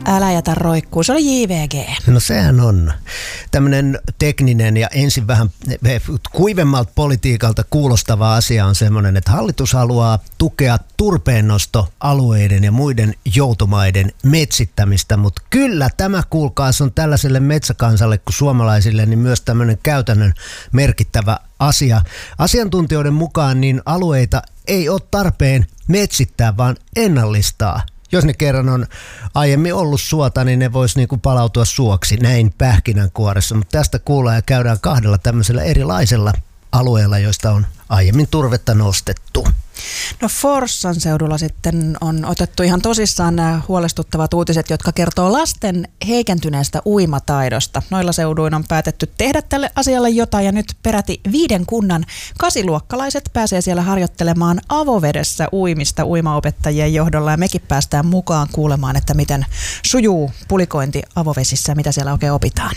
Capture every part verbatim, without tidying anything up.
Älä jätä roikkuu, se oli J V G. No sehän on tämmöinen tekninen ja ensin vähän kuivemmalta politiikalta kuulostava asia on semmoinen, että hallitus haluaa tukea turpeennostoalueiden ja muiden joutomaiden metsittämistä, mutta kyllä tämä kuulkaas on tällaiselle metsäkansalle kuin suomalaisille niin myös tämmöinen käytännön merkittävä asia. Asiantuntijoiden mukaan niin alueita ei ole tarpeen metsittää, vaan ennallistaa. Jos ne kerran on aiemmin ollut suota, niin ne vois niinku palautua suoksi näin pähkinänkuoressa. Mutta tästä kuullaan ja käydään kahdella tämmöisellä erilaisella alueella, joista on aiemmin turvetta nostettu. No Forssan seudulla sitten on otettu ihan tosissaan nämä huolestuttavat uutiset, jotka kertoo lasten heikentyneestä uimataidosta. Noilla seuduin on päätetty tehdä tälle asialle jotain ja nyt peräti viiden kunnan kasiluokkalaiset pääsee siellä harjoittelemaan avovedessä uimista uimaopettajien johdolla ja mekin päästään mukaan kuulemaan, että miten sujuu pulikointi avovesissä, mitä siellä oikein opitaan.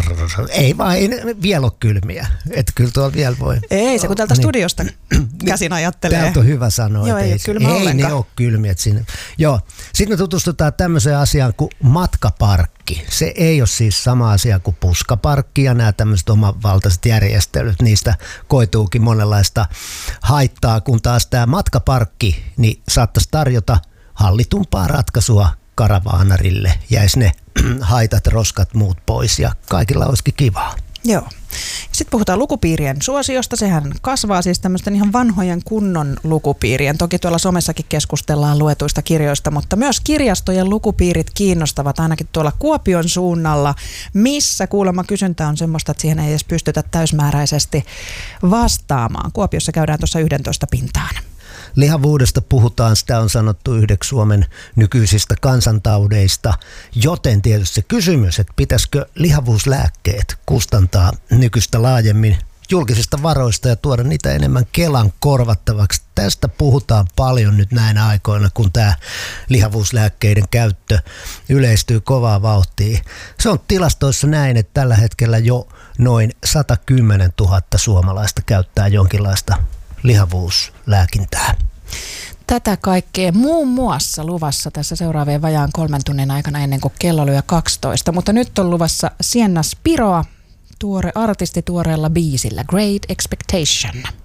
Ei vaan, ei vielä ole kylmiä. Että kyllä tuolla vielä voi. Ei se, kun täältä studiosta käsin ajattelee. Täältä on hyvä sanoa. Joo, ei, ei, ei, ei ne ole kylmiä. Sinne. Joo. Sitten me tutustutaan tämmöiseen asiaan kuin matkaparkki. Se ei ole siis sama asia kuin puskaparkki ja nämä tämmöiset omavaltaiset järjestelyt. Niistä koituukin monenlaista haittaa, kun taas tämä matkaparkki niin saattaisi tarjota hallitumpaa ratkaisua karavaanarille. Jäisi ne haitat, roskat, muut pois ja kaikilla olisikin kivaa. Joo. Sitten puhutaan lukupiirien suosiosta. Sehän kasvaa siis tämmöisten ihan vanhojen kunnon lukupiirien. Toki tuolla somessakin keskustellaan luetuista kirjoista, mutta myös kirjastojen lukupiirit kiinnostavat ainakin tuolla Kuopion suunnalla, missä kuulemma kysyntä on semmoista, että siihen ei edes pystytä täysmääräisesti vastaamaan. Kuopiossa käydään tuossa yksitoista pintaan. Lihavuudesta puhutaan, sitä on sanottu yhdeksi Suomen nykyisistä kansantaudeista, joten tietysti se kysymys, että pitäisikö lihavuuslääkkeet kustantaa nykyistä laajemmin julkisista varoista ja tuoda niitä enemmän Kelan korvattavaksi. Tästä puhutaan paljon nyt näinä aikoina, kun tämä lihavuuslääkkeiden käyttö yleistyy kovaa vauhtia. Se on tilastoissa näin, että tällä hetkellä jo noin sata kymmenen tuhatta suomalaista käyttää jonkinlaista lihavuuslääkintää. Tätä kaikkea muun muassa luvassa tässä seuraavien vajaan kolmen tunnin aikana ennen kuin kello lyö kaksitoista. Mutta nyt on luvassa Sienna Spiroa, tuore artisti tuoreella biisillä Great Expectation.